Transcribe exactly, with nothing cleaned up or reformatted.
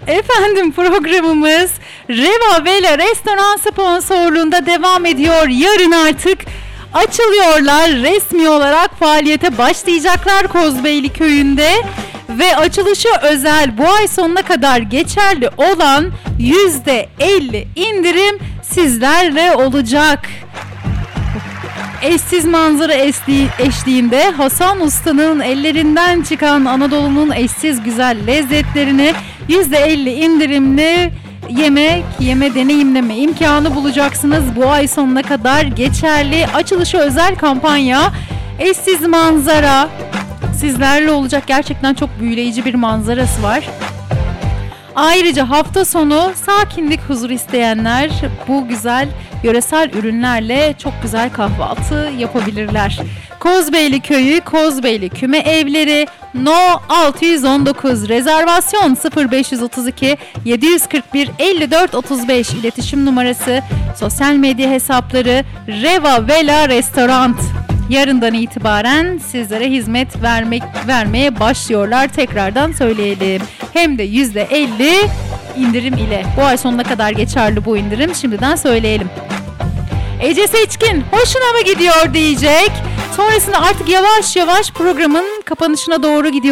Efendim programımız Reva Vela Restoran sponsorluğunda devam ediyor. Yarın artık açılıyorlar. Resmi olarak faaliyete başlayacaklar Kozbeyli Köyü'nde. Ve açılışı özel bu ay sonuna kadar geçerli olan yüzde elli indirim sizlerle olacak. Eşsiz manzara eşliğinde Hasan Usta'nın ellerinden çıkan Anadolu'nun eşsiz güzel lezzetlerini yüzde elli indirimli yemek, yeme deneyimleme imkanı bulacaksınız. Bu ay sonuna kadar geçerli açılışı özel kampanya. Eşsiz manzara sizlerle olacak. Gerçekten çok büyüleyici bir manzarası var. Ayrıca hafta sonu sakinlik, huzur isteyenler bu güzel yöresel ürünlerle çok güzel kahvaltı yapabilirler. Kozbeyli Köyü, Kozbeyli Küme Evleri, No altı yüz on dokuz, rezervasyon sıfır beş otuz iki yedi yüz kırk bir elli dört otuz beş, iletişim numarası, sosyal medya hesapları Reva Vela Restoran. Yarından itibaren sizlere hizmet vermek vermeye başlıyorlar. Tekrardan söyleyelim. Hem de yüzde elli indirim ile. Bu ay sonuna kadar geçerli bu indirim. Şimdiden söyleyelim. Ece Seçkin hoşuna mı gidiyor diyecek. Sonrasında artık yavaş yavaş programın kapanışına doğru gidiyor.